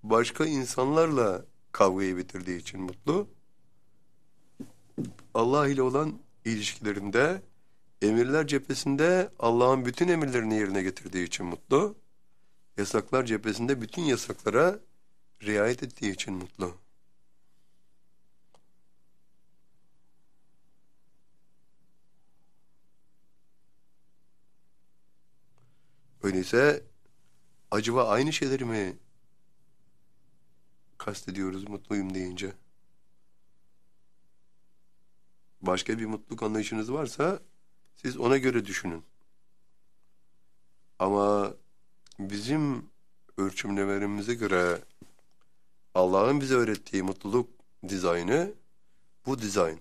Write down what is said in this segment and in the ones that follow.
başka insanlarla kavgayı bitirdiği için mutlu. Allah ile olan ilişkilerinde, emirler cephesinde Allah'ın bütün emirlerini yerine getirdiği için mutlu. Yasaklar cephesinde bütün yasaklara riayet ettiği için mutlu. Öyleyse acaba aynı şeyleri mi kastediyoruz mutluyum deyince? Başka bir mutluluk anlayışınız varsa siz ona göre düşünün. Ama bizim ölçümlemelerimize göre Allah'ın bize öğrettiği mutluluk dizaynı bu dizayn.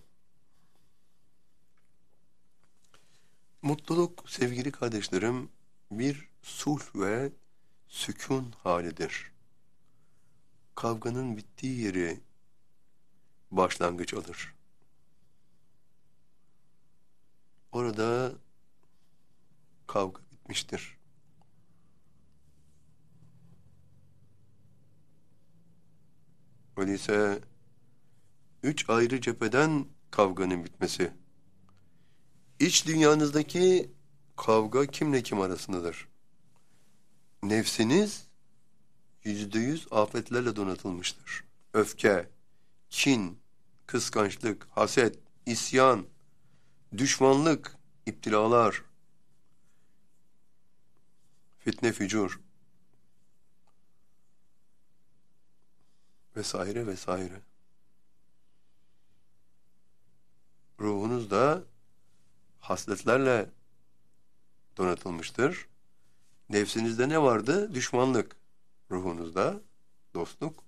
Mutluluk sevgili kardeşlerim bir sulh ve sükun halidir. Kavganın bittiği yeri başlangıç alır. Orada kavga bitmiştir. Öyleyse 3 ayrı cepheden kavganın bitmesi. İç dünyanızdaki kavga kimle kim arasındadır? Nefsiniz %100 afetlerle donatılmıştır. Öfke, kin, kıskançlık, haset, isyan, düşmanlık, iptilalar, fitne, fücur vesaire vesaire. Ruhunuz da hasletlerle donatılmıştır. Nefsinizde ne vardı? Düşmanlık. Ruhunuzda dostluk.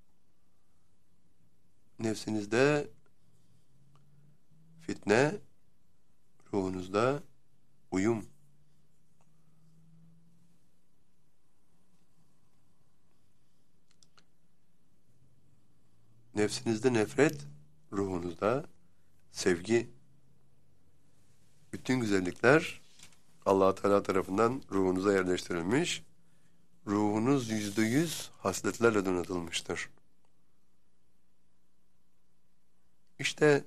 Nefsinizde fitne, ruhunuzda uyum. Nefsinizde nefret, ruhunuzda sevgi. Bütün güzellikler Allah Teala tarafından ruhunuza yerleştirilmiş. Ruhunuz %100 hasletlerle donatılmıştır. İşte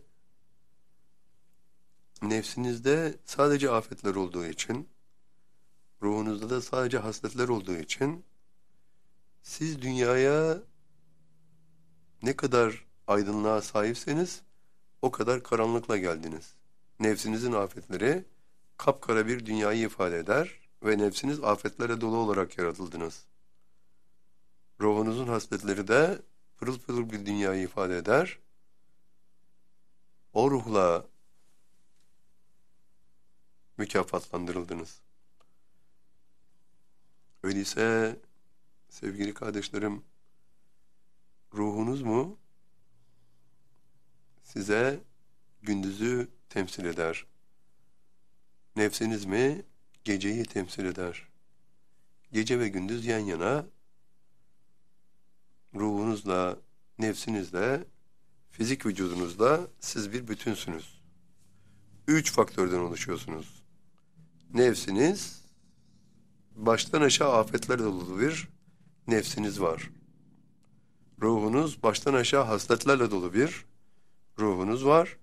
nefsinizde sadece afetler olduğu için, ruhunuzda da sadece hasletler olduğu için, siz dünyaya ne kadar aydınlığa sahipseniz, o kadar karanlıkla geldiniz. Nefsinizin afetleri, kapkara bir dünyayı ifade eder ve nefsiniz afetlere dolu olarak yaratıldınız. Ruhunuzun hasletleri de pırıl pırıl bir dünyayı ifade eder. O ruhla mükafatlandırıldınız. Öyleyse sevgili kardeşlerim, ruhunuz mu size gündüzü temsil eder? Nefsiniz mi geceyi temsil eder? Gece ve gündüz yan yana, ruhunuzla, nefsinizle, fizik vücudunuzla siz bir bütünsünüz. 3 faktörden oluşuyorsunuz. Nefsiniz, baştan aşağı afetler dolu bir nefsiniz var. Ruhunuz, baştan aşağı hasletlerle dolu bir ruhunuz var.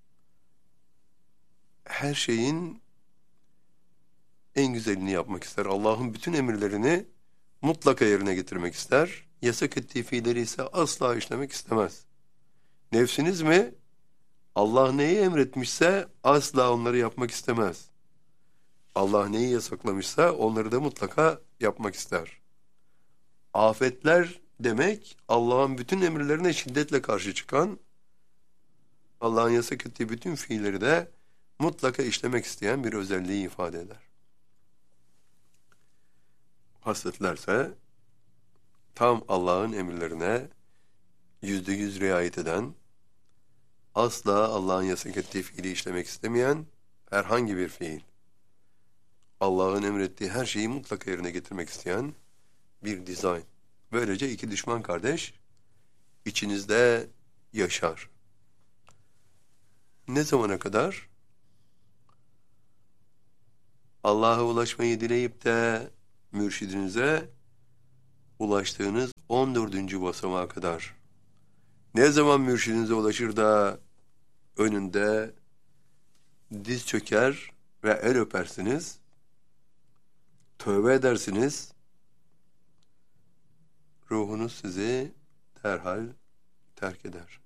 Her şeyin en güzelini yapmak ister. Allah'ın bütün emirlerini mutlaka yerine getirmek ister. Yasak ettiği fiilleri ise asla işlemek istemez. Nefsiniz mi? Allah neyi emretmişse asla onları yapmak istemez. Allah neyi yasaklamışsa onları da mutlaka yapmak ister. Afetler demek Allah'ın bütün emirlerine şiddetle karşı çıkan, Allah'ın yasak ettiği bütün fiilleri de mutlaka işlemek isteyen bir özelliği ifade eder. Hasletlerse tam Allah'ın emirlerine %100 riayet eden, asla Allah'ın yasak ettiği fiili işlemek istemeyen herhangi bir fiil, Allah'ın emrettiği her şeyi mutlaka yerine getirmek isteyen bir dizayn. Böylece iki düşman kardeş içinizde yaşar. Ne zamana kadar? Allah'a ulaşmayı dileyip de mürşidinize ulaştığınız 14. basamağa kadar. Ne zaman mürşidinize ulaşır da önünde diz çöker ve el öpersiniz, tövbe edersiniz, ruhunuz sizi derhal terk eder.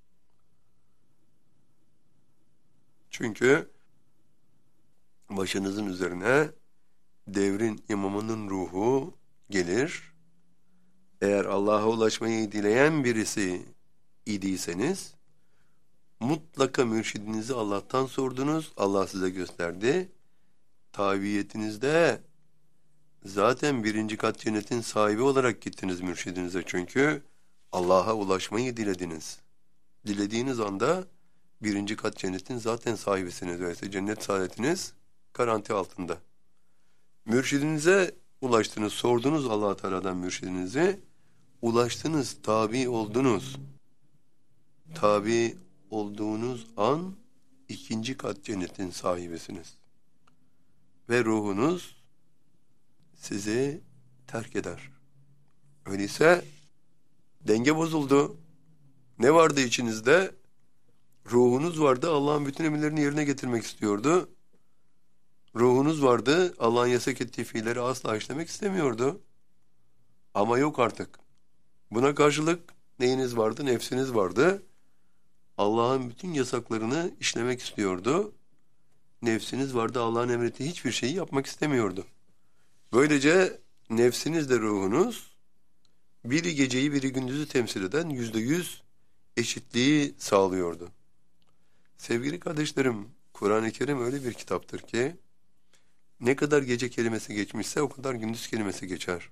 Çünkü başınızın üzerine devrin imamının ruhu gelir. Eğer Allah'a ulaşmayı dileyen birisi idiyseniz, mutlaka mürşidinizi Allah'tan sordunuz, Allah size gösterdi. Tabiyetinizde zaten 1. kat cennetin sahibi olarak gittiniz mürşidinize, çünkü Allah'a ulaşmayı dilediniz. Dilediğiniz anda 1. kat cennetin zaten sahibisiniz. Öyleyse cennet saadetiniz garanti altında. Mürşidinize ulaştınız, sordunuz Allah-u Teala'dan mürşidinizi, ulaştınız, tabi oldunuz. Tabi olduğunuz an 2. kat cennetin sahibisiniz. Ve ruhunuz sizi terk eder. Öyleyse denge bozuldu. Ne vardı içinizde? Ruhunuz vardı, Allah'ın bütün emirlerini yerine getirmek istiyordu. Ruhunuz vardı, Allah'ın yasak ettiği fiilleri asla işlemek istemiyordu. Ama yok artık. Buna karşılık neyiniz vardı? Nefsiniz vardı. Allah'ın bütün yasaklarını işlemek istiyordu. Nefsiniz vardı, Allah'ın emrettiği hiçbir şeyi yapmak istemiyordu. Böylece nefsinizle ruhunuz biri geceyi biri gündüzü temsil eden %100 eşitliği sağlıyordu. Sevgili kardeşlerim, Kur'an-ı Kerim öyle bir kitaptır ki ne kadar gece kelimesi geçmişse o kadar gündüz kelimesi geçer.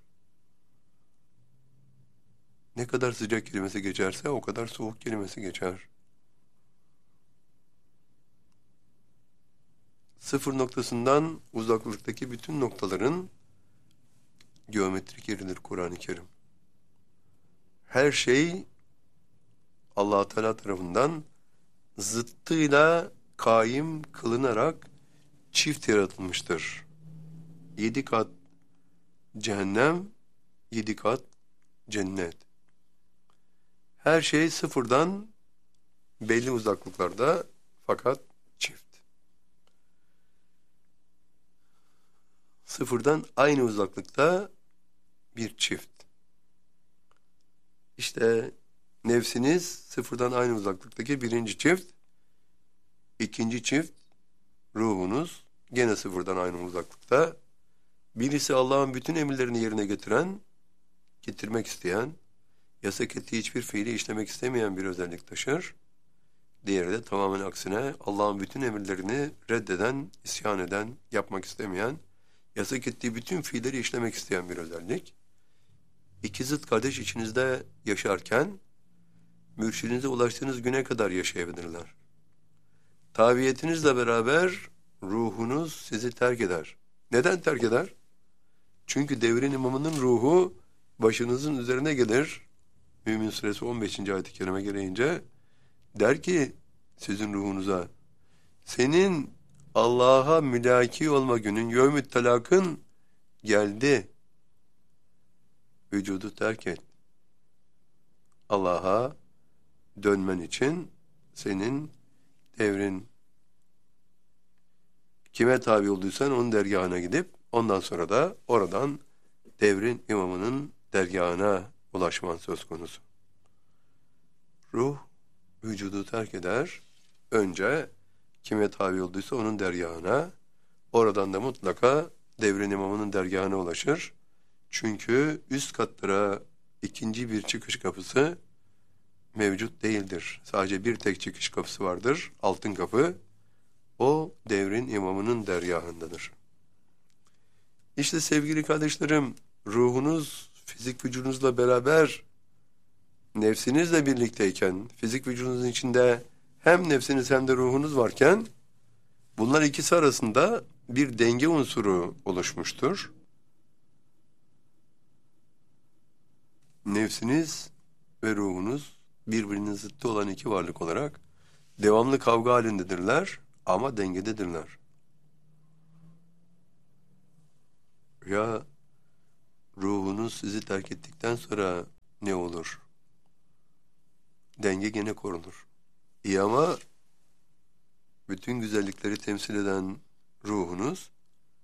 Ne kadar sıcak kelimesi geçerse o kadar soğuk kelimesi geçer. Sıfır noktasından uzaklıktaki bütün noktaların geometrik yeridir Kur'an-ı Kerim. Her şey Allah-u Teala tarafından zıttıyla kaim kılınarak çift yaratılmıştır. 7 kat cehennem, 7 kat cennet. Her şey sıfırdan belli uzaklıklarda fakat çift. Sıfırdan aynı uzaklıkta bir çift. İşte nefsiniz sıfırdan aynı uzaklıktaki 1. çift, 2. çift ruhunuz gene sıfırdan aynı uzaklıkta. Birisi Allah'ın bütün emirlerini yerine getirmek isteyen, yasak ettiği hiçbir fiili işlemek istemeyen bir özellik taşır. Diğeri de tamamen aksine Allah'ın bütün emirlerini reddeden, isyan eden, yapmak istemeyen, yasak ettiği bütün fiilleri işlemek isteyen bir özellik. İki zıt kardeş içinizde yaşarken, mürşidinize ulaştığınız güne kadar yaşayabilirler. Tabiyetinizle beraber ruhunuz sizi terk eder. Neden terk eder? Çünkü devrin imamının ruhu başınızın üzerine gelir. Mümin Suresi 15. ayet-i kerime gereğince der ki sizin ruhunuza, senin Allah'a mülaki olma günün, yevmü telakın geldi. Vücudu terk et. Allah'a dönmen için senin devrin kime tabi olduysan onun dergahına gidip ondan sonra da oradan devrin imamının dergahına ulaşman söz konusu. Ruh vücudu terk eder. Önce kime tabi olduysa onun dergahına, oradan da mutlaka devrin imamının dergahına ulaşır. Çünkü üst katlara ikinci bir çıkış kapısı mevcut değildir. Sadece bir tek çıkış kapısı vardır, altın kapı. O devrin imamının dergahındadır. İşte sevgili kardeşlerim, ruhunuz fizik vücudunuzla beraber nefsinizle birlikteyken, fizik vücudunuzun içinde hem nefsiniz hem de ruhunuz varken, bunlar ikisi arasında bir denge unsuru oluşmuştur. Nefsiniz ve ruhunuz birbirinin zıttı olan iki varlık olarak devamlı kavga halindedirler ama dengededirler. Ya ruhunuz sizi terk ettikten sonra ne olur? Denge gene korunur. İyi ama bütün güzellikleri temsil eden ruhunuz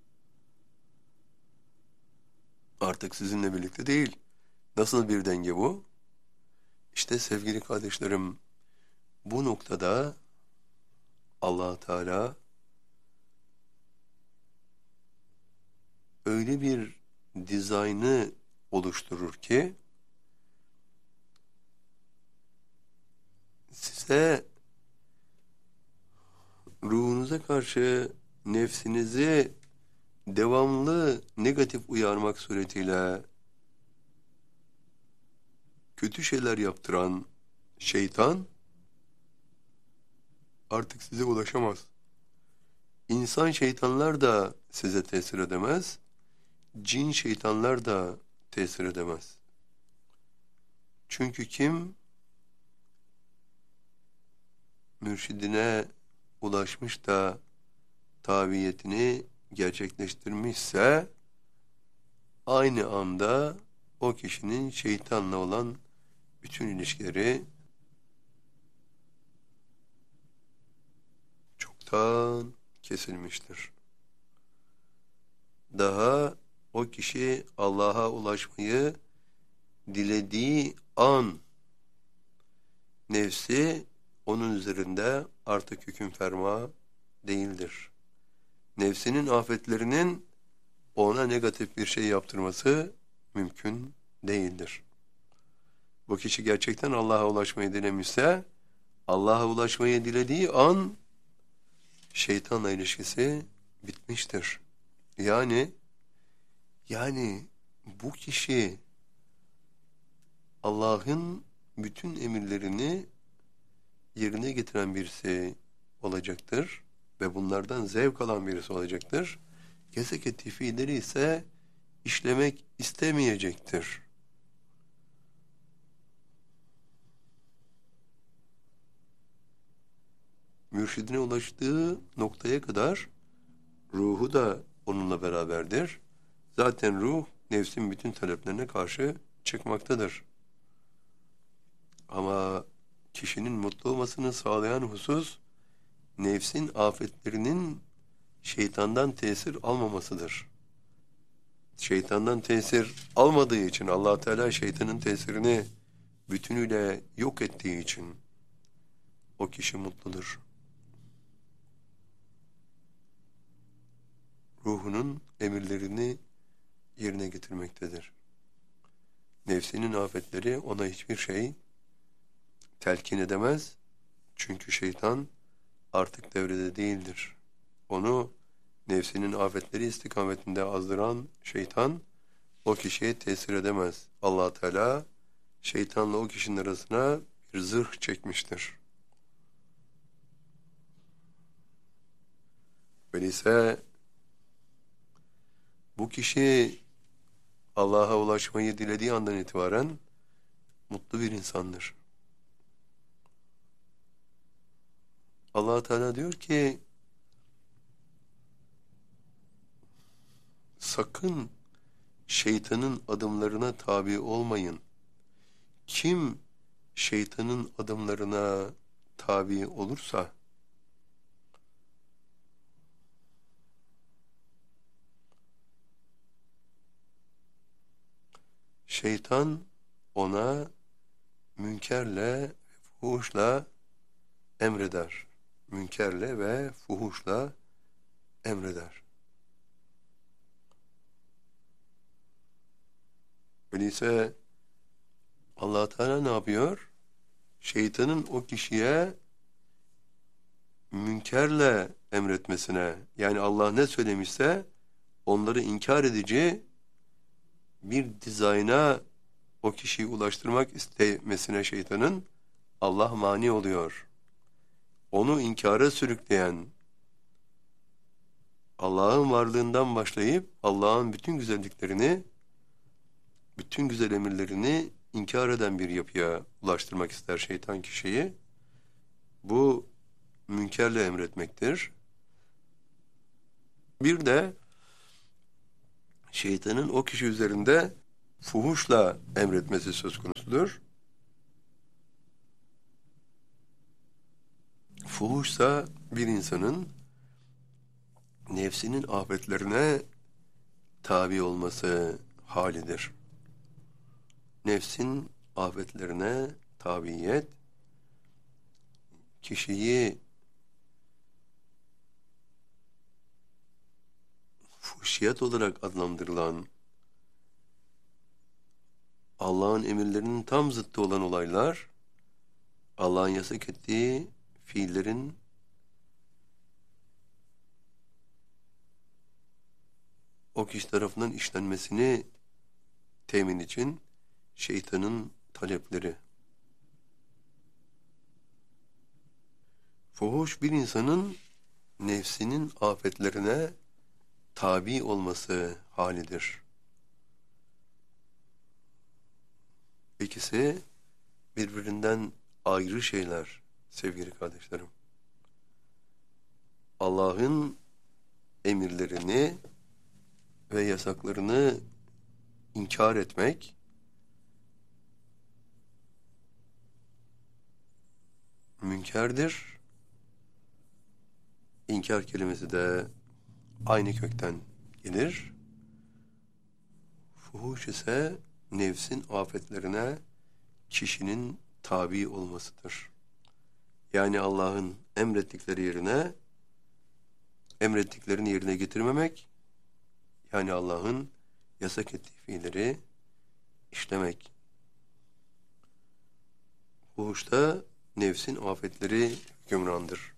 artık sizinle birlikte değil. Nasıl bir denge bu? İşte sevgili kardeşlerim, bu noktada Allah Teala öyle bir dizaynı oluşturur ki size ruhunuza karşı nefsinizi devamlı negatif uyarmak suretiyle kötü şeyler yaptıran şeytan artık size ulaşamaz. İnsan şeytanlar da size tesir edemez, cin şeytanlar da tesir edemez. Çünkü kim mürşidine ulaşmış da tabiyetini gerçekleştirmişse aynı anda o kişinin şeytanla olan bütün ilişkileri çoktan kesilmiştir. Daha o kişi Allah'a ulaşmayı dilediği an nefsi onun üzerinde artık hüküm ferma değildir. Nefsinin afetlerinin ona negatif bir şey yaptırması mümkün değildir. Bu kişi gerçekten Allah'a ulaşmayı dilemişse, Allah'a ulaşmayı dilediği an şeytanla ilişkisi bitmiştir. Yani bu kişi Allah'ın bütün emirlerini yerine getiren birisi olacaktır ve bunlardan zevk alan birisi olacaktır. Yasak ettiği fiilleri ise işlemek istemeyecektir. Mürşidine ulaştığı noktaya kadar ruhu da onunla beraberdir. Zaten ruh nefsin bütün taleplerine karşı çıkmaktadır. Ama kişinin mutlu olmasını sağlayan husus nefsin afetlerinin şeytandan tesir almamasıdır. Şeytandan tesir almadığı için Allah Teala şeytanın tesirini bütünüyle yok ettiği için o kişi mutludur. Ruhunun emirlerini yerine getirmektedir. Nefsinin afetleri ona hiçbir şey telkin edemez. Çünkü şeytan artık devrede değildir. Onu nefsinin afetleri istikametinde azdıran şeytan o kişiye tesir edemez. Allah Teala şeytanla o kişinin arasına bir zırh çekmiştir. Öyleyse bu kişi Allah'a ulaşmayı dilediği andan itibaren mutlu bir insandır. Allah Teala diyor ki sakın şeytanın adımlarına tabi olmayın. Kim şeytanın adımlarına tabi olursa şeytan ona münkerle, fuhuşla emreder. Münkerle ve fuhuşla emreder. Öyleyse Allah Teala ne yapıyor? Şeytanın o kişiye münkerle emretmesine, yani Allah ne söylemişse onları inkar edici bir dizayna o kişiyi ulaştırmak istemesine şeytanın Allah mani oluyor. Onu inkara sürükleyen, Allah'ın varlığından başlayıp Allah'ın bütün güzelliklerini, bütün güzel emirlerini inkar eden bir yapıya ulaştırmak ister şeytan kişiyi. Bu münkerle emretmektir. Bir de şeytanın o kişi üzerinde fuhuşla emretmesi söz konusudur. Fuhuşsa bir insanın nefsinin afetlerine tabi olması halidir. Nefsin afetlerine tabiyet, kişiyi fuhşiyat olarak adlandırılan, Allah'ın emirlerinin tam zıttı olan olaylar, Allah'ın yasak ettiği fiillerin o kişi tarafından işlenmesini temin için şeytanın talepleri. Fuhuş bir insanın nefsinin afetlerine tabi olması halidir. İkisi birbirinden ayrı şeyler sevgili kardeşlerim. Allah'ın emirlerini ve yasaklarını inkar etmek, münkerdir. İnkar kelimesi de aynı kökten gelir. Fuhuş ise nefsin afetlerine kişinin tabi olmasıdır. Yani Allah'ın emrettiklerini yerine getirmemek, yani Allah'ın yasak ettiği fiilleri işlemek. Fuhuşta nefsin afetleri hükümrandır.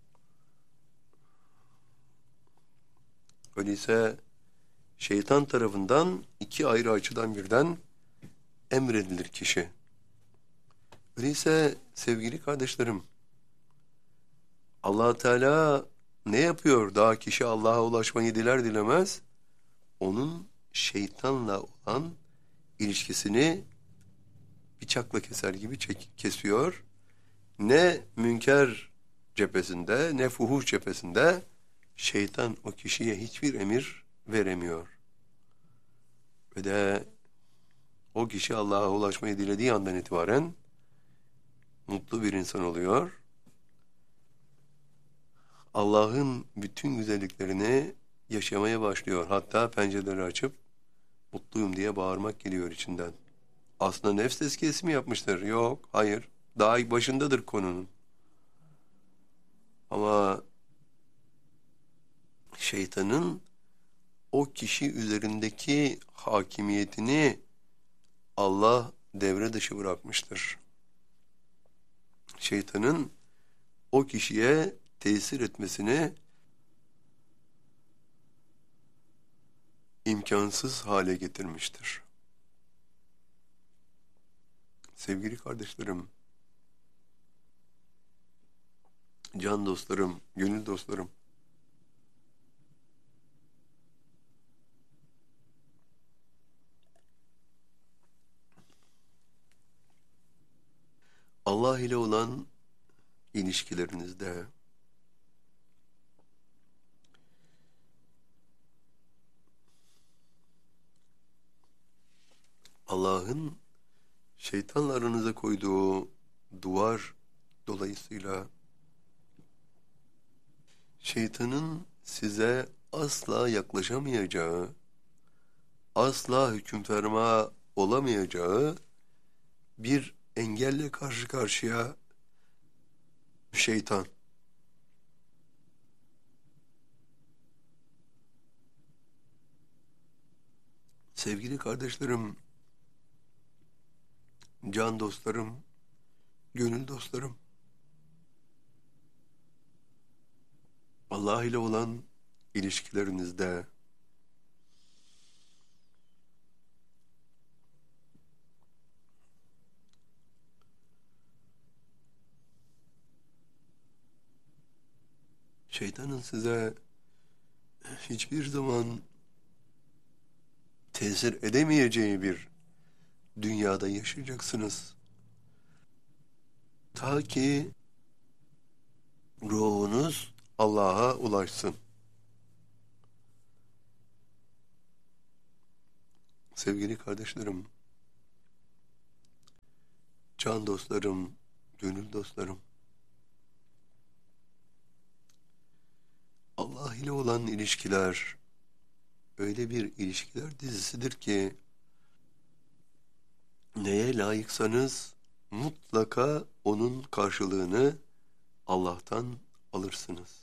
Öyleyse şeytan tarafından iki ayrı açıdan birden emredilir kişi. Öyleyse sevgili kardeşlerim, Allah Teala ne yapıyor? Daha kişi Allah'a ulaşmayı diler dilemez, onun şeytanla olan ilişkisini bıçakla keser gibi kesiyor. Ne münker cephesinde, ne fuhuş cephesinde şeytan o kişiye hiçbir emir veremiyor. Ve de o kişi Allah'a ulaşmayı dilediği andan itibaren mutlu bir insan oluyor. Allah'ın bütün güzelliklerini yaşamaya başlıyor. Hatta pencereleri açıp mutluyum diye bağırmak geliyor içinden. Aslında nefs tezkiyesi mi yapmıştır? Yok, hayır. Daha başındadır konunun. Ama şeytanın o kişi üzerindeki hakimiyetini Allah devre dışı bırakmıştır. Şeytanın o kişiye tesir etmesini imkansız hale getirmiştir. Sevgili kardeşlerim, can dostlarım, gönül dostlarım, Allah ile olan ilişkilerinizde Allah'ın şeytanla aranıza koyduğu duvar dolayısıyla şeytanın size asla yaklaşamayacağı, asla hüküm ferma olamayacağı bir engelle karşı karşıya şeytan. Sevgili kardeşlerim, can dostlarım, gönül dostlarım, Allah ile olan ilişkilerinizde şeytanın size hiçbir zaman tesir edemeyeceği bir dünyada yaşayacaksınız. Ta ki ruhunuz Allah'a ulaşsın. Sevgili kardeşlerim, can dostlarım, gönül dostlarım, Allah ile olan ilişkiler öyle bir ilişkiler dizisidir ki neye layıksanız mutlaka onun karşılığını Allah'tan alırsınız.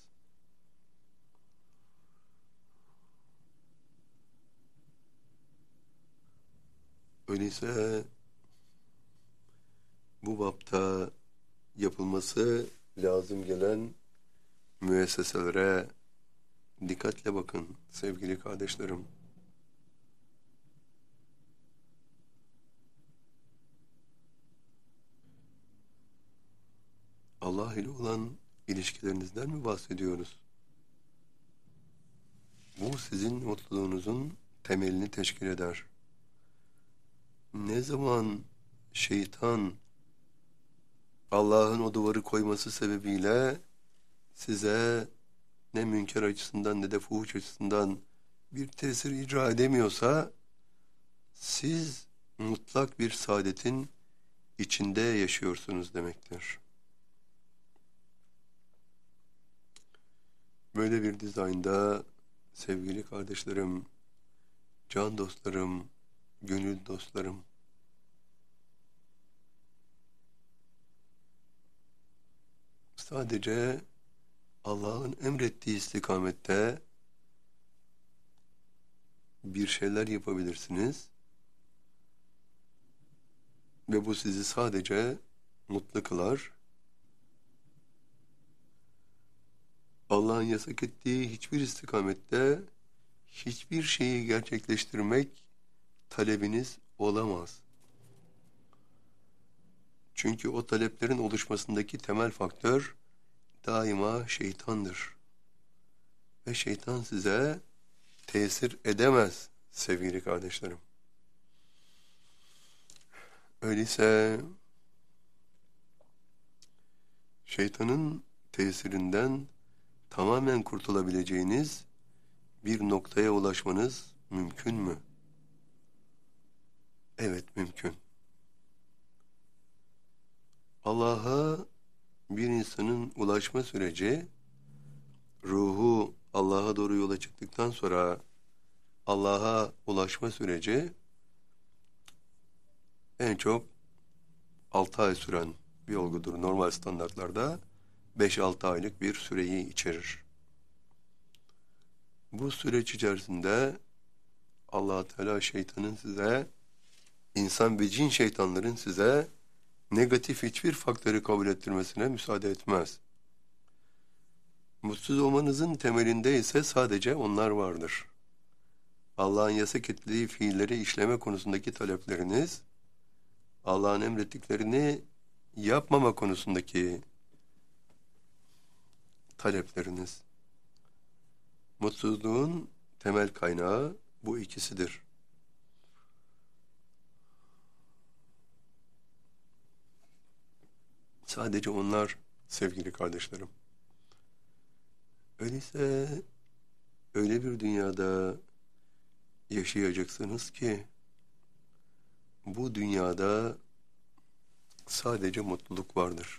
Öyleyse bu bapta yapılması lazım gelen müesseselere dikkatle bakın sevgili kardeşlerim. Allah ile olan ilişkilerinizden mi bahsediyoruz? Bu sizin mutluluğunuzun temelini teşkil eder. Ne zaman şeytan Allah'ın o duvarı koyması sebebiyle size ne münker açısından ne de fuhuş açısından bir tesir icra edemiyorsa siz mutlak bir saadetin içinde yaşıyorsunuz demektir. Böyle bir dizaynda sevgili kardeşlerim, can dostlarım, gönül dostlarım, sadece Allah'ın emrettiği istikamette bir şeyler yapabilirsiniz ve bu sizi sadece mutlu kılar. Allah'ın yasak ettiği hiçbir istikamette hiçbir şeyi gerçekleştirmek talebiniz olamaz. Çünkü o taleplerin oluşmasındaki temel faktör daima şeytandır. Ve şeytan size tesir edemez sevgili kardeşlerim. Öyleyse şeytanın tesirinden tamamen kurtulabileceğiniz bir noktaya ulaşmanız mümkün mü? Evet, mümkün. Allah'a bir insanın ulaşma süreci, ruhu Allah'a doğru yola çıktıktan sonra Allah'a ulaşma süreci en çok 6 ay süren bir olgudur. Normal standartlarda 5-6 aylık bir süreyi içerir. Bu süreç içerisinde Allah Teala şeytanın size, insan ve cin şeytanların size negatif hiçbir faktörü kabul ettirmesine müsaade etmez. Mutsuz olmanızın temelinde ise sadece onlar vardır. Allah'ın yasak ettiği fiilleri işleme konusundaki talepleriniz, Allah'ın emrettiklerini yapmama konusundaki talepleriniz. Mutsuzluğun temel kaynağı bu ikisidir. Sadece onlar sevgili kardeşlerim. Öyleyse öyle bir dünyada yaşayacaksınız ki bu dünyada sadece mutluluk vardır.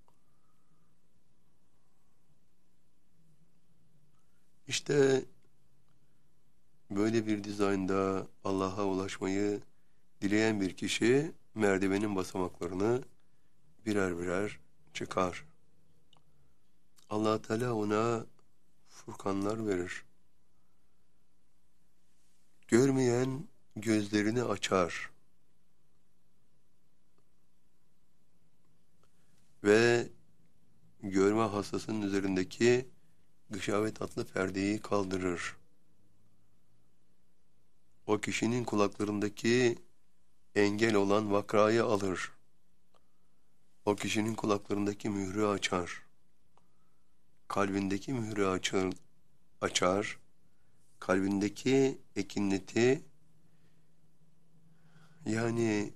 İşte böyle bir dizaynda Allah'a ulaşmayı dileyen bir kişi merdivenin basamaklarını birer birer çıkar. Allah Teala ona furkanlar verir. Görmeyen gözlerini açar. Ve görme hastasının üzerindeki gışavet adlı perdeyi kaldırır. O kişinin kulaklarındaki engel olan vakrayı alır. O kişinin kulaklarındaki mührü açar. Kalbindeki mührü açar. Kalbindeki ekinleti, yani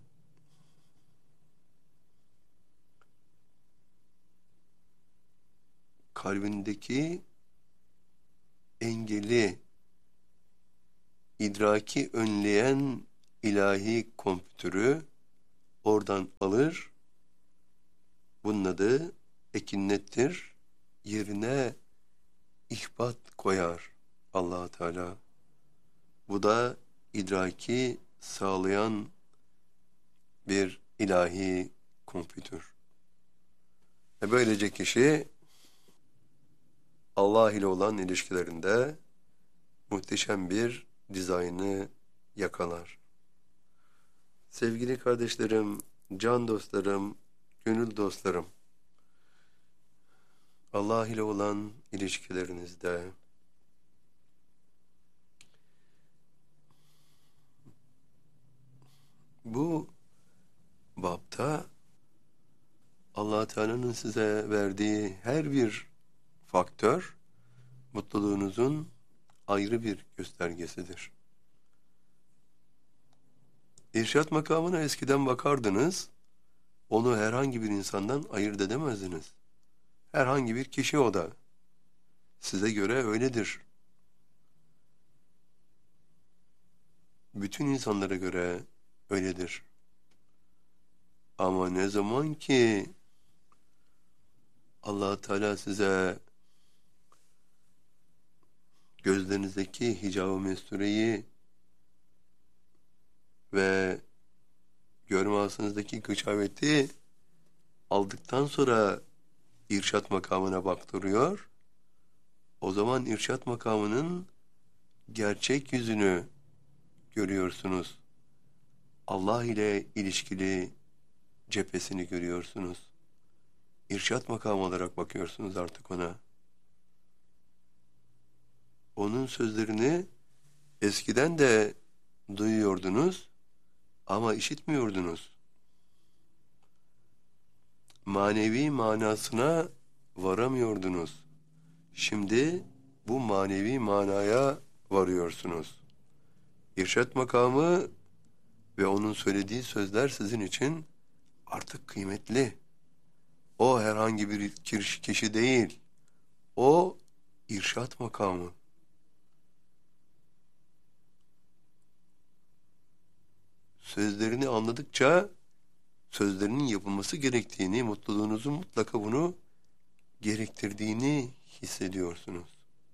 kalbindeki engeli, idraki önleyen ilahi kompütürü oradan alır. Bunun adı ekinnettir. Yerine ihbat koyar Allah Teala. Bu da idraki sağlayan bir ilahi kompütür. Ve böylece kişi Allah ile olan ilişkilerinde muhteşem bir dizaynı yakalar. Sevgili kardeşlerim, can dostlarım, gönül dostlarım, Allah ile olan ilişkilerinizde bu bapta Allah Teala'nın size verdiği her bir faktör mutluluğunuzun ayrı bir göstergesidir. İrşad makamına eskiden bakardınız, onu herhangi bir insandan ayırt edemezdiniz. Herhangi bir kişi o da. Size göre öyledir. Bütün insanlara göre öyledir. Ama ne zaman ki Allah Teala size gözlerinizdeki hicab-ı mestureyi ve görme ağzınızdaki gıçaveti aldıktan sonra irşat makamına baktırıyor, o zaman irşat makamının gerçek yüzünü görüyorsunuz. Allah ile ilişkili cephesini görüyorsunuz. İrşat makamı olarak bakıyorsunuz artık ona. Onun sözlerini eskiden de duyuyordunuz ama işitmiyordunuz. Manevi manasına varamıyordunuz. Şimdi bu manevi manaya varıyorsunuz. İrşat makamı ve onun söylediği sözler sizin için artık kıymetli. O herhangi bir kişi değil. O irşat makamı. Sözlerini anladıkça sözlerinin yapılması gerektiğini, mutluluğunuzun mutlaka bunu gerektirdiğini hissediyorsunuz.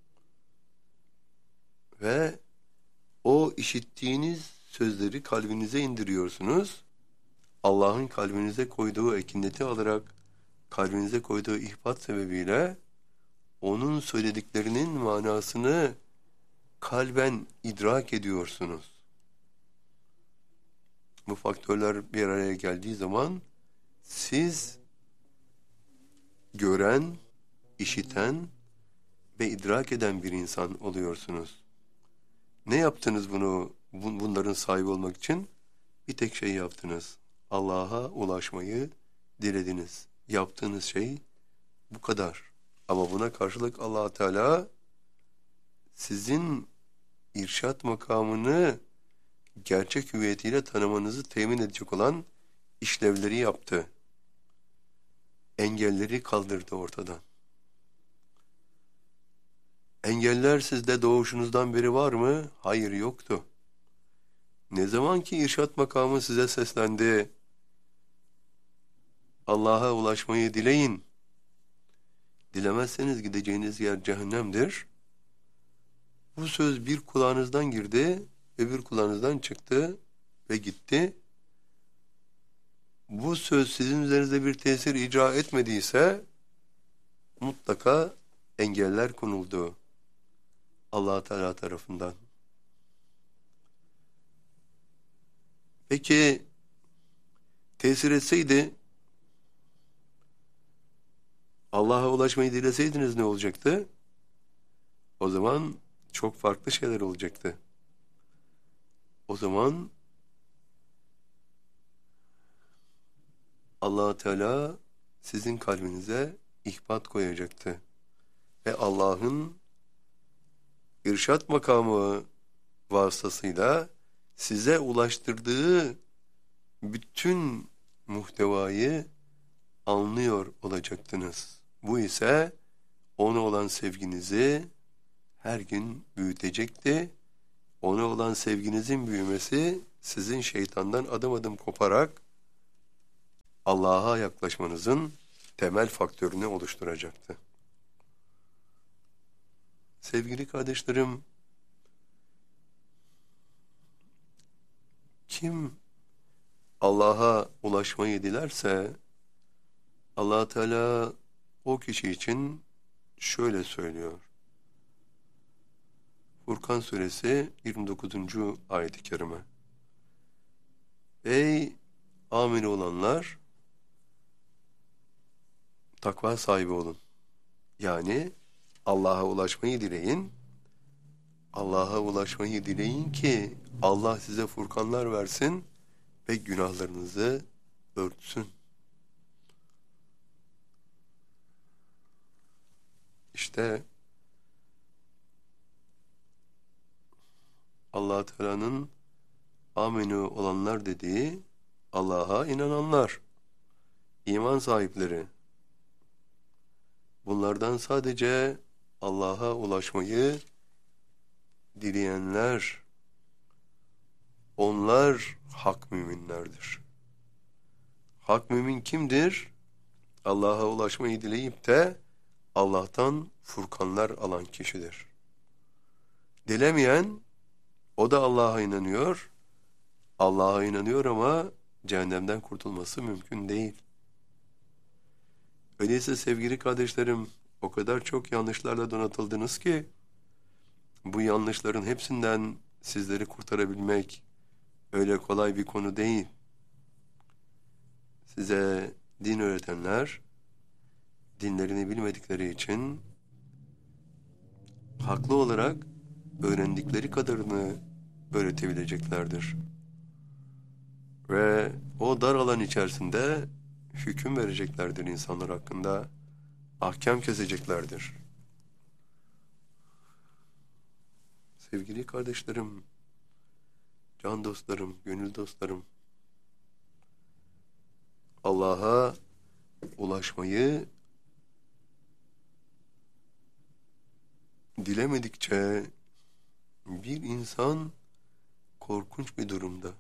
Ve o işittiğiniz sözleri kalbinize indiriyorsunuz. Allah'ın kalbinize koyduğu ekineti alarak, kalbinize koyduğu ihbat sebebiyle onun söylediklerinin manasını kalben idrak ediyorsunuz. Bu faktörler bir araya geldiği zaman siz gören, işiten ve idrak eden bir insan oluyorsunuz. Ne yaptınız bunların sahibi olmak için? Bir tek şey yaptınız. Allah'a ulaşmayı dilediniz. Yaptığınız şey bu kadar. Ama buna karşılık Allah Teala sizin irşat makamını gerçek hüviyetiyle tanımanızı temin edecek olan işlevleri yaptı. Engelleri kaldırdı ortadan. Engeller sizde doğuşunuzdan beri var mı? Hayır, yoktu. Ne zaman ki irşat makamı size seslendi, Allah'a ulaşmayı dileyin, dilemezseniz gideceğiniz yer cehennemdir. Bu söz bir kulağınızdan girdi, öbür kulağınızdan çıktı ve gitti. Bu söz sizin üzerinizde bir tesir icra etmediyse mutlaka engeller konuldu Allah Teala tarafından. Peki tesir etseydi, Allah'a ulaşmayı dileseydiniz ne olacaktı? O zaman çok farklı şeyler olacaktı. O zaman Allah Teala sizin kalbinize ihbat koyacaktı. Ve Allah'ın irşat makamı vasıtasıyla size ulaştırdığı bütün muhtevayı anlıyor olacaktınız. Bu ise ona olan sevginizi her gün büyütecekti. Ona olan sevginizin büyümesi sizin şeytandan adım adım koparak Allah'a yaklaşmanızın temel faktörünü oluşturacaktı. Sevgili kardeşlerim, kim Allah'a ulaşmayı dilerse Allah Teala o kişi için şöyle söylüyor. Furkan suresi 29. ayet-i kerime. Ey amin olanlar, takva sahibi olun. Yani Allah'a ulaşmayı dileyin. Allah'a ulaşmayı dileyin ki Allah size furkanlar versin ve günahlarınızı örtsün. İşte Allah Teala'nın aminu olanlar dediği Allah'a inananlar, iman sahipleri. Bunlardan sadece Allah'a ulaşmayı dileyenler, onlar hak müminlerdir. Hak mümin kimdir? Allah'a ulaşmayı dileyip de Allah'tan furkanlar alan kişidir. Dilemeyen, o da Allah'a inanıyor. Allah'a inanıyor ama cehennemden kurtulması mümkün değil. Öyleyse sevgili kardeşlerim, o kadar çok yanlışlarla donatıldınız ki, bu yanlışların hepsinden sizleri kurtarabilmek öyle kolay bir konu değil. Size din öğretenler, dinlerini bilmedikleri için haklı olarak öğrendikleri kadarını öğretebileceklerdir. Ve o dar alan içerisinde hüküm vereceklerdir insanlar hakkında, ahkam keseceklerdir. Sevgili kardeşlerim, can dostlarım, gönül dostlarım, Allah'a ulaşmayı dilemedikçe bir insan korkunç bir durumda.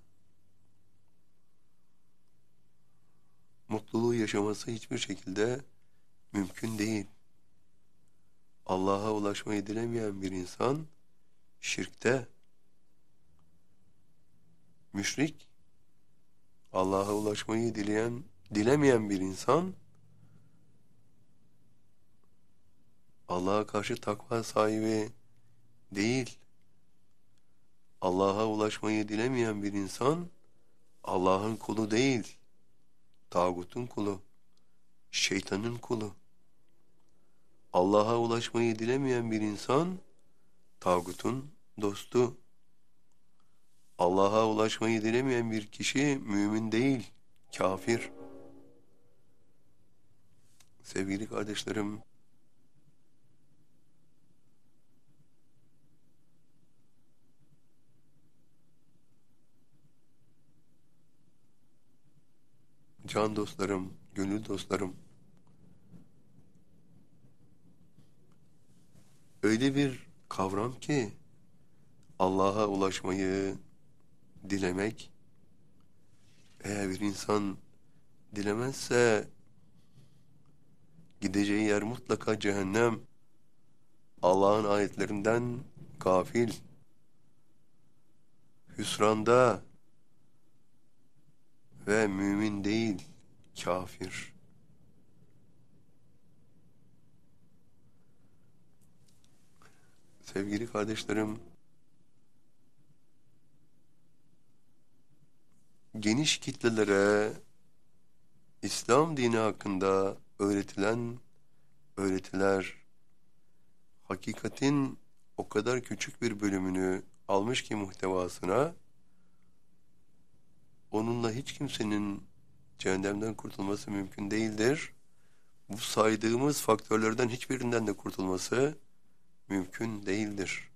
Mutluluğu yaşaması hiçbir şekilde mümkün değil. Allah'a ulaşmayı dilemeyen bir insan şirkte, müşrik, Allah'a ulaşmayı dilemeyen bir insan Allah'a karşı takva sahibi değil. Allah'a ulaşmayı dilemeyen bir insan Allah'ın kulu değil, tağutun kulu, şeytanın kulu. Allah'a ulaşmayı dilemeyen bir insan tağutun dostu. Allah'a ulaşmayı dilemeyen bir kişi mümin değil, kafir. Sevgili kardeşlerim, can dostlarım, gönül dostlarım, öyle bir kavram ki Allah'a ulaşmayı dilemek, eğer bir insan dilemezse gideceği yer mutlaka cehennem. Allah'ın ayetlerinden gafil, hüsranda ve mümin değil, kafir. Sevgili kardeşlerim, geniş kitlelere İslam dini hakkında öğretilen öğretiler, hakikatin o kadar küçük bir bölümünü almış ki muhtevasına, onunla hiç kimsenin cehennemden kurtulması mümkün değildir. Bu saydığımız faktörlerden hiçbirinden de kurtulması mümkün değildir.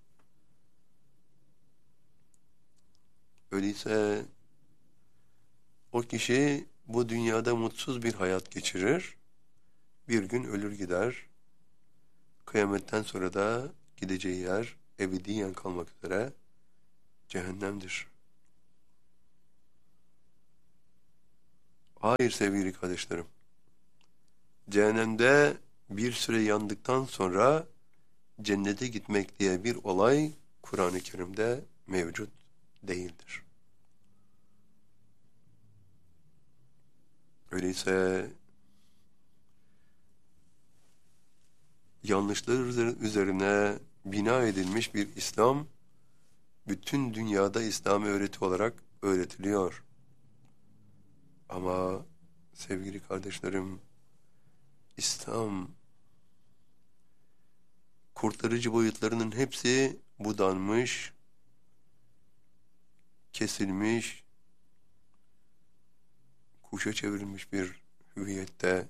Öyleyse o kişi bu dünyada mutsuz bir hayat geçirir, bir gün ölür gider. Kıyametten sonra da gideceği yer ebediyen kalmak üzere cehennemdir. Hayır sevgili kardeşlerim. Cehennemde bir süre yandıktan sonra cennete gitmek diye bir olay Kur'an-ı Kerim'de mevcut değildir. Öyleyse yanlışlar üzerine bina edilmiş bir İslam, bütün dünyada İslami öğreti olarak öğretiliyor. Ama sevgili kardeşlerim, İslam kurtarıcı boyutlarının hepsi budanmış, kesilmiş, kuşa çevrilmiş bir hüviyette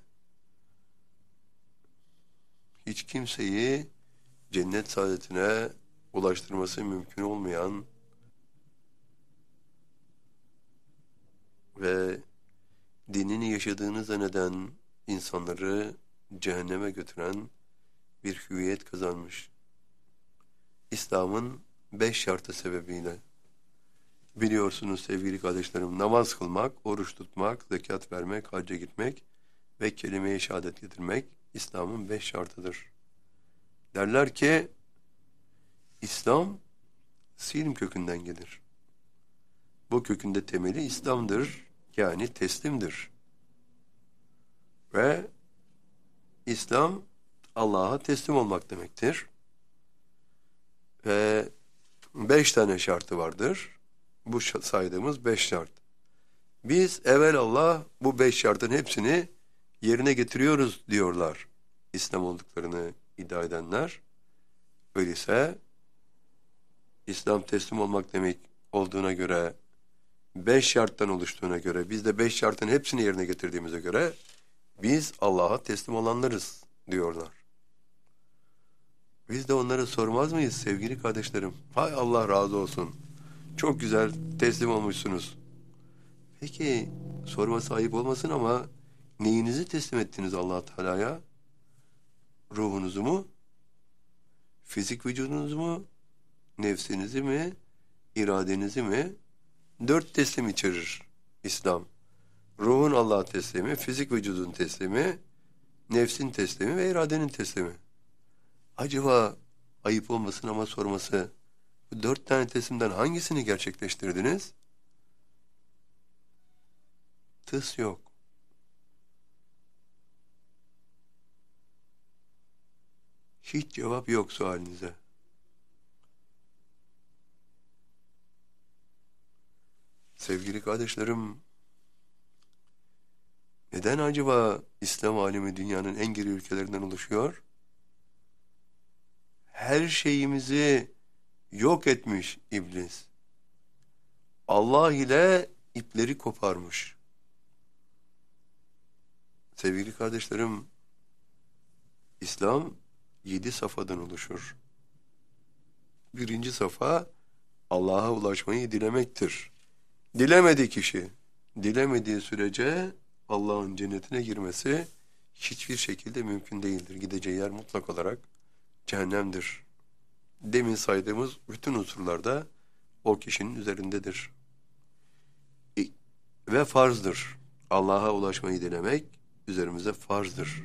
hiç kimseyi cennet saadetine ulaştırması mümkün olmayan ve dinini yaşadığını zanneden insanları cehenneme götüren bir hüviyet kazanmış. İslam'ın 5 şartı sebebiyle. Biliyorsunuz sevgili kardeşlerim, namaz kılmak, oruç tutmak, zekat vermek, hacca gitmek ve kelime-i şehadet getirmek İslam'ın 5 şartıdır. Derler ki İslam silm kökünden gelir. Bu kökünde temeli İslam'dır, yani teslimdir. Ve İslam Allah'a teslim olmak demektir. Ve 5 tane şartı vardır. Bu saydığımız 5 şart. Biz evvelallah bu 5 şartın hepsini yerine getiriyoruz diyorlar. İslam olduklarını iddia edenler. Öyleyse İslam teslim olmak demek olduğuna göre, 5 şarttan oluştuğuna göre, biz de 5 şartın hepsini yerine getirdiğimize göre biz Allah'a teslim olanlarız diyorlar. Biz de onlara sormaz mıyız sevgili kardeşlerim? Hay Allah razı olsun. Çok güzel teslim olmuşsunuz. Peki sorması ayıp olmasın ama neyinizi teslim ettiniz Allah Teala'ya? Ruhunuzu mu? Fizik vücudunuzu mu? Nefsinizi mi? İradenizi mi? 4 teslim içerir İslam. Ruhun Allah'a teslimi, fizik vücudun teslimi, nefsin teslimi ve iradenin teslimi. Acaba ayıp olmasın ama sorması, bu 4 tane teslimden hangisini gerçekleştirdiniz? Tıs yok. Hiç cevap yok sualinize. Sevgili kardeşlerim, neden acaba İslam alemi dünyanın en geri ülkelerinden oluşuyor? Her şeyimizi yok etmiş iblis. Allah ile ipleri koparmış. Sevgili kardeşlerim, İslam 7 safhadan oluşur. Birinci safa Allah'a ulaşmayı dilemektir. Dilemedi kişi, dilemediği sürece Allah'ın cennetine girmesi hiçbir şekilde mümkün değildir. Gideceği yer mutlak olarak cehennemdir. Demin saydığımız bütün unsurlarda o kişinin üzerindedir. Ve farzdır. Allah'a ulaşmayı dilemek üzerimize farzdır.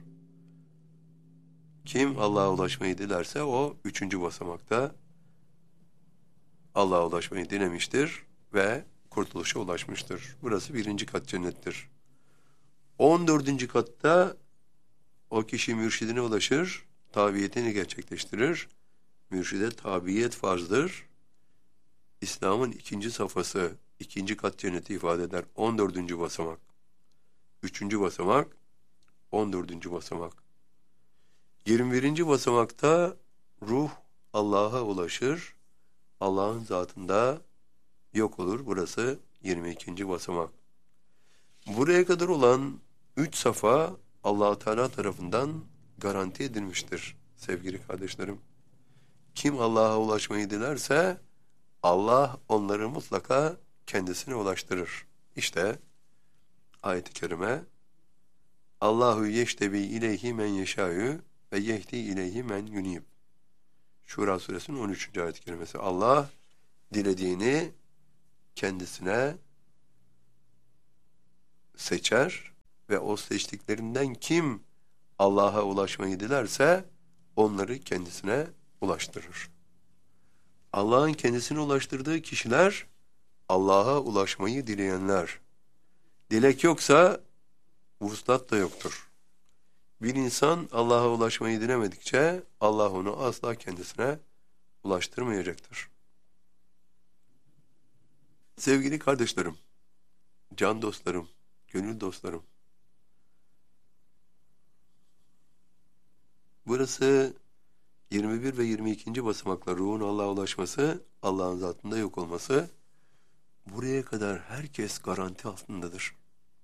Kim Allah'a ulaşmayı dilerse o 3. basamakta Allah'a ulaşmayı dilemiştir ve kurtuluşa ulaşmıştır. Burası 1. kat cennettir. 14. katta o kişi mürşidine ulaşır, tabiyetini gerçekleştirir. Mürşide tabiyet farzdır. İslam'ın 2. safhası, 2. kat cenneti ifade eder. 14. basamak. 3. basamak, 14. basamak. 21. basamakta ruh Allah'a ulaşır. Allah'ın zatında yok olur. Burası 22. basamak. Buraya kadar olan 3 safa Allah-u Teala tarafından garanti edilmiştir sevgili kardeşlerim. Kim Allah'a ulaşmayı dilerse Allah onları mutlaka kendisine ulaştırır. İşte ayet-i kerime Allahu yeştebi ileyhi men yeşâ'ü ve yehdi ileyhi men yunib. Şura suresinin 13. ayet-i kerimesi. Allah dilediğini kendisine seçer ve o seçtiklerinden kim Allah'a ulaşmayı dilerse onları kendisine ulaştırır. Allah'ın kendisine ulaştırdığı kişiler Allah'a ulaşmayı dileyenler. Dilek yoksa vuslat da yoktur. Bir insan Allah'a ulaşmayı dilemedikçe Allah onu asla kendisine ulaştırmayacaktır. Sevgili kardeşlerim, can dostlarım, gönül dostlarım. Burası 21 ve 22. basamakla ruhun Allah'a ulaşması, Allah'ın zatında yok olması. Buraya kadar herkes garanti altındadır.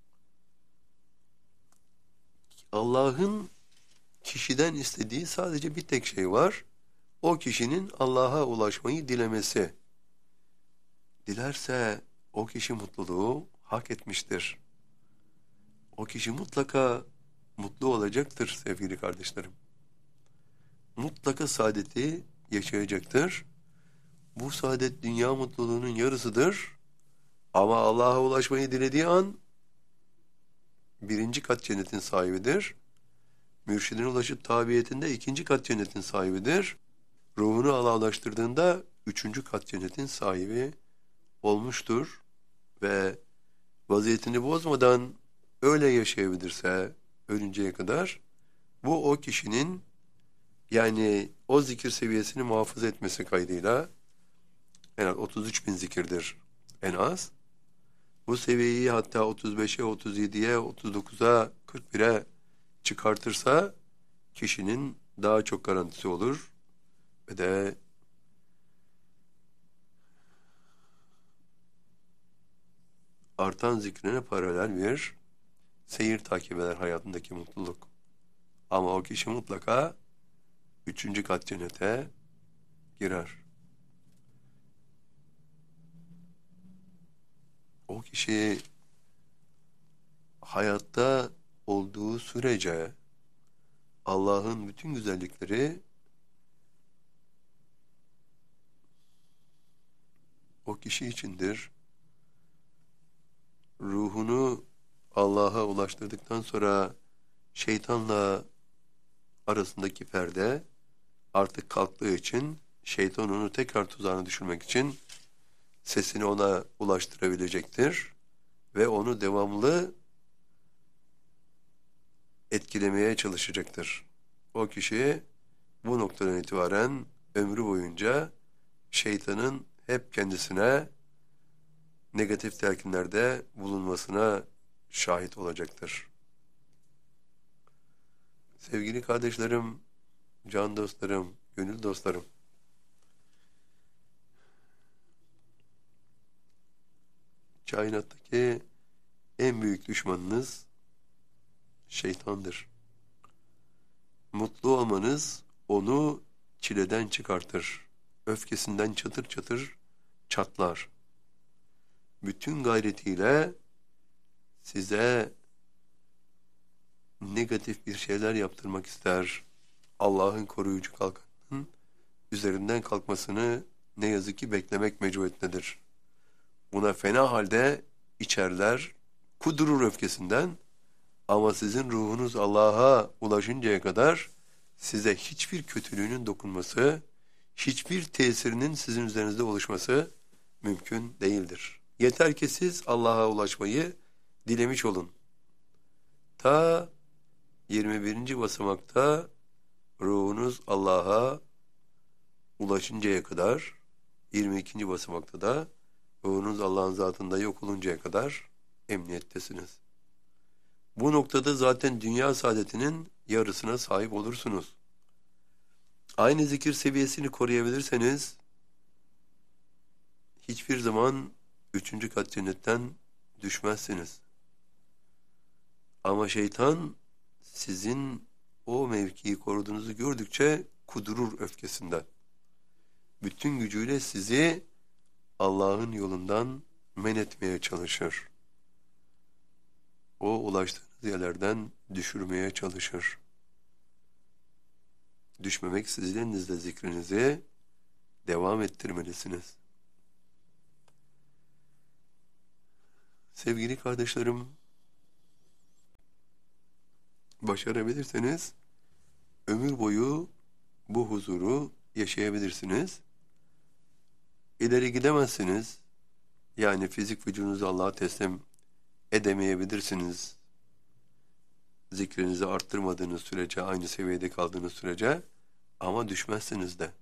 Allah'ın kişiden istediği sadece bir tek şey var. O kişinin Allah'a ulaşmayı dilemesi. Dilerse o kişi mutluluğu hak etmiştir. O kişi mutlaka mutlu olacaktır sevgili kardeşlerim. Mutlaka saadeti yaşayacaktır. Bu saadet dünya mutluluğunun yarısıdır. Ama Allah'a ulaşmayı dilediği an birinci kat cennetin sahibidir. Mürşidine ulaşıp tabiyetinde ikinci kat cennetin sahibidir. Ruhunu Allah'a ulaştırdığında üçüncü kat cennetin sahibi olmuştur. Ve vaziyetini bozmadan öyle yaşayabilirse ölünceye kadar bu o kişinin yani o zikir seviyesini muhafaza etmesi kaydıyla en az 33 bin zikirdir en az. Bu seviyeyi hatta 35'e, 37'ye, 39'a, 41'e çıkartırsa kişinin daha çok garantisi olur ve de artan zikrine paralel bir seyir takip eder hayatındaki mutluluk. Ama o kişi mutlaka üçüncü kat cennete girer. O kişi hayatta olduğu sürece Allah'ın bütün güzellikleri o kişi içindir. Ruhunu Allah'a ulaştırdıktan sonra şeytanla arasındaki perde artık kalktığı için şeytan onu tekrar tuzağına düşürmek için sesini ona ulaştırabilecektir ve onu devamlı etkilemeye çalışacaktır. O kişi bu noktadan itibaren ömrü boyunca şeytanın hep kendisine negatif telkinlerde bulunmasına şahit olacaktır. Sevgili kardeşlerim, can dostlarım, gönül dostlarım, kainattaki en büyük düşmanınız şeytandır. Mutlu olmanız onu çileden çıkartır. Öfkesinden çatır çatır çatlar. Bütün gayretiyle size negatif bir şeyler yaptırmak ister. Allah'ın koruyucu kalkanının üzerinden kalkmasını ne yazık ki beklemek mecburiyetindedir. Buna fena halde içerler, kudurur öfkesinden ama sizin ruhunuz Allah'a ulaşıncaya kadar size hiçbir kötülüğünün dokunması, hiçbir tesirinin sizin üzerinizde oluşması mümkün değildir. Yeter ki siz Allah'a ulaşmayı dilemiş olun. Ta 21. basamakta ruhunuz Allah'a ulaşıncaya kadar, 22. basamakta da ruhunuz Allah'ın zatında yok oluncaya kadar emniyettesiniz. Bu noktada zaten dünya saadetinin yarısına sahip olursunuz. Aynı zikir seviyesini koruyabilirseniz hiçbir zaman üçüncü kat cennetten düşmezsiniz. Ama şeytan sizin o mevkiyi koruduğunuzu gördükçe kudurur öfkesinden. Bütün gücüyle sizi Allah'ın yolundan men etmeye çalışır. O ulaştığınız yerlerden düşürmeye çalışır. Düşmemek sizin elinizde, zikrinizi devam ettirmelisiniz. Sevgili kardeşlerim, başarabilirseniz ömür boyu bu huzuru yaşayabilirsiniz. İleri gidemezsiniz. Yani fizik vücudunuzu Allah'a teslim edemeyebilirsiniz. Zikrinizi arttırmadığınız sürece, aynı seviyede kaldığınız sürece, ama düşmezsiniz de.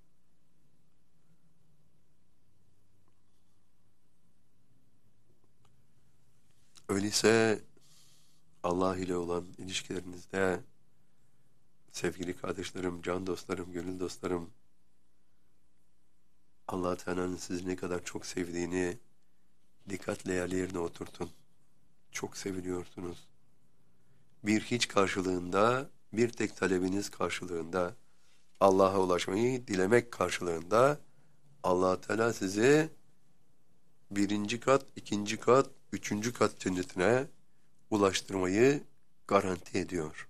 Öyleyse Allah ile olan ilişkilerinizde sevgili kardeşlerim, can dostlarım, gönül dostlarım, Allah Teala'nın sizi ne kadar çok sevdiğini dikkatle yerine oturtun. Çok seviliyorsunuz. Bir hiç karşılığında, bir tek talebiniz karşılığında, Allah'a ulaşmayı dilemek karşılığında Allah Teala sizi birinci kat, ikinci kat, üçüncü kat cennetine ulaştırmayı garanti ediyor.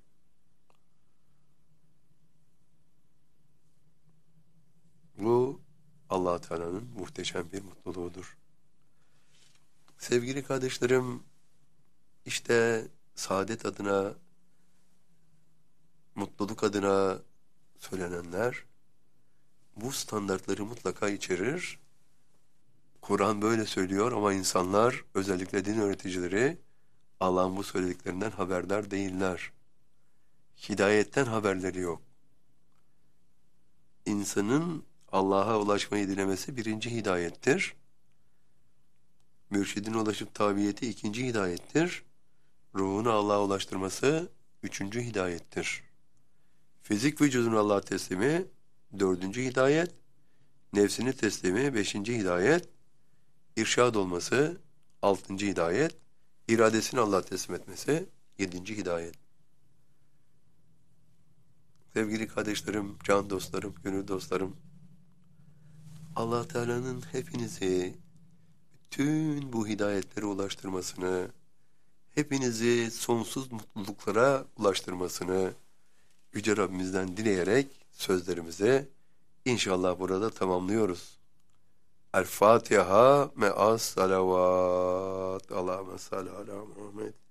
Bu Allah Teala'nın muhteşem bir mutluluğudur. Sevgili kardeşlerim, işte saadet adına, mutluluk adına söylenenler bu standartları mutlaka içerir. Kur'an böyle söylüyor ama insanlar, özellikle din öğreticileri, Allah'ın bu söylediklerinden haberdar değiller. Hidayetten haberleri yok. İnsanın Allah'a ulaşmayı dilemesi birinci hidayettir. Mürşidin ulaşıp tabiyeti ikinci hidayettir. Ruhunu Allah'a ulaştırması üçüncü hidayettir. Fizik vücudunu Allah'a teslimi dördüncü hidayet. Nefsini teslimi beşinci hidayet. İrşad olması altıncı hidayet. İradesini Allah'a teslim etmesi yedinci hidayet. Sevgili kardeşlerim, can dostlarım, gönül dostlarım, Allah Teala'nın hepinizi bütün bu hidayetlere ulaştırmasını, hepinizi sonsuz mutluluklara ulaştırmasını Yüce Rabbimizden dileyerek sözlerimizi inşallah burada tamamlıyoruz. El Fatiha me'as salavat. Allahümme salli ala Muhammed.